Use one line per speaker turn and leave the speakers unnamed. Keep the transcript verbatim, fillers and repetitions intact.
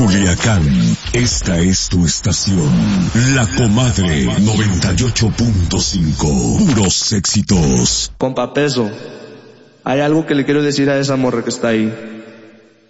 Culiacán, esta es tu estación. La Comadre noventa y ocho punto cinco. Puros éxitos.
Compa Peso, hay algo que le quiero decir a esa morra que está ahí.